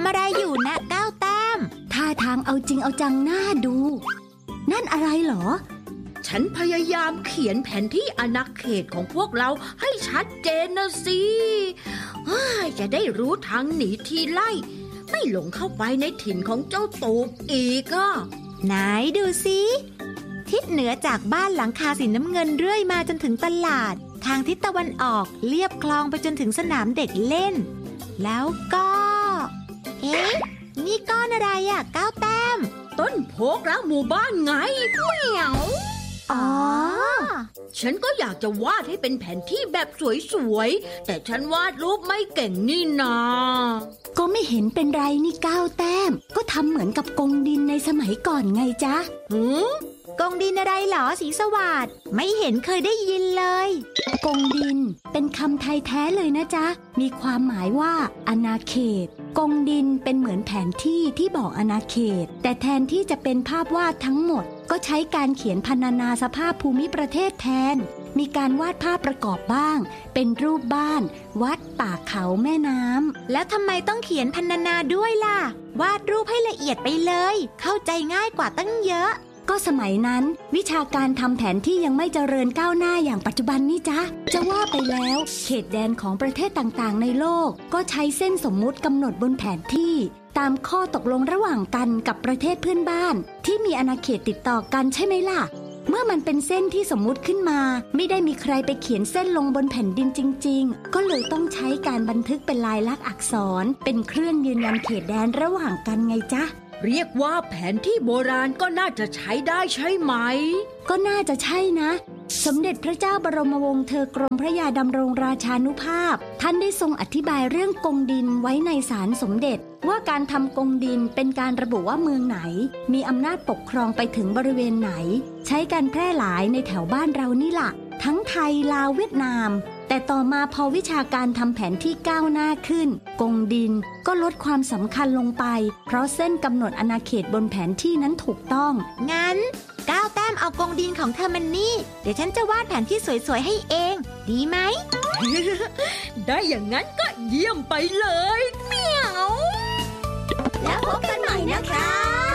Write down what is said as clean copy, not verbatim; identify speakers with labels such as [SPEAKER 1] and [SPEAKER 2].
[SPEAKER 1] ำอะไรอยู่นะก้าวแต้ม
[SPEAKER 2] ท่าทางเอาจริงเอาจังน่าดูนั่นอะไรเหรอ
[SPEAKER 3] ฉันพยายามเขียนแผนที่อาณาเขตของพวกเราให้ชัดเจนนะสิจะได้รู้ทางหนีทีไล่ไม่หลงเข้าไปในถิ่นของเจ้าตูบอีกอ่ะ
[SPEAKER 1] ไหนดูสิทิศเหนือจากบ้านหลังคาสีน้ำเงินเรื่อยมาจนถึงตลาดทางทิศตะวันออกเลียบคลองไปจนถึงสนามเด็กเล่นแล้วก็นี่ก้อนอะไรอ่ะก้าวแต้ม
[SPEAKER 3] ต้นโพกรักหมู่บ้านไงเหมียว
[SPEAKER 1] อ๋อ
[SPEAKER 3] ฉันก็อยากจะวาดให้เป็นแผนที่แบบสวยๆแต่ฉันวาดรูปไม่เก่งนี่นา
[SPEAKER 2] ก็ไม่เห็นเป็นไรนี่ก้าวแต้มก็ทำเหมือนกับกงดินในสมัยก่อนไงจ๊ะ
[SPEAKER 1] กงดินอะไรเหรอสีสวัสดิ์ไม่เห็นเคยได้ยินเลย
[SPEAKER 2] กงดินเป็นคำไทยแท้เลยนะจ๊ะมีความหมายว่าอาณาเขตกงดินเป็นเหมือนแผนที่ที่บอกอาณาเขตแต่แทนที่จะเป็นภาพวาดทั้งหมดก็ใช้การเขียนพรรณนาสภาพภูมิประเทศแทนมีการวาดภาพประกอบบ้างเป็นรูปบ้านวัดป่าเขาแม่น้ำ
[SPEAKER 1] แล้วทำไมต้องเขียนพรรณนาด้วยล่ะวาดรูปให้ละเอียดไปเลยเข้าใจง่ายกว่าตั้งเยอะ
[SPEAKER 2] ก็สมัยนั้นวิชาการทำแผนที่ยังไม่เจริญก้าวหน้าอย่างปัจจุบันนี่จ๊ะจะว่าไปแล้วเขตแดนของประเทศต่างๆในโลกก็ใช้เส้นสมมุติกำหนดบนแผนที่ตามข้อตกลงระหว่างกันกับประเทศเพื่อนบ้านที่มีอาณาเขตติดต่อกันใช่ไหมล่ะเมื่อมันเป็นเส้นที่สมมุติขึ้นมาไม่ได้มีใครไปเขียนเส้นลงบนแผ่นดินจริงๆก็เลยต้องใช้การบันทึกเป็นลายลักษณ์อักษรเป็นเครื่องยืนยันเขตแดนระหว่างกันไงจ๊ะ
[SPEAKER 3] เรียกว่าแผนที่โบราณก็น่าจะใช้ได้ใช่ไหม
[SPEAKER 2] ก็น่าจะใช่นะสมเด็จพระเจ้าบรมวงศ์เธอกรมพระยาดำรงราชานุภาพท่านได้ทรงอธิบายเรื่องกงดินไว้ในศาลสมเด็จว่าการทำกงดินเป็นการระบุว่าเมืองไหนมีอำนาจปกครองไปถึงบริเวณไหนใช้การแพร่หลายในแถวบ้านเรานี่ล่ะทั้งไทยลาวเวียดนามแต่ต่อมาพอวิชาการทำแผนที่ก้าวหน้าขึ้นกงดินก็ลดความสำคัญลงไปเพราะเส้นกำหนดอาณาเขตบนแผนที่นั้นถูกต้อง
[SPEAKER 1] งั้นก้าวแต้มเอากงดินของเธอมันนี่เดี๋ยวฉันจะวาดแผนที่สวยๆให้เองดีไหม
[SPEAKER 3] ได้อย่างนั้นก็เยี่ยมไปเลย
[SPEAKER 1] เหมียวแล้วพบกันใหม่นะคะ